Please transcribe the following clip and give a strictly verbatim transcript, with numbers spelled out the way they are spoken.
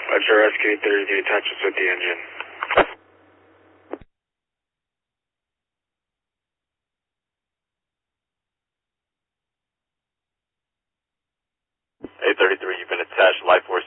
Roger, Rescue eight thirty-three, touch us with the engine. eight thirty-three, you've been attached, life force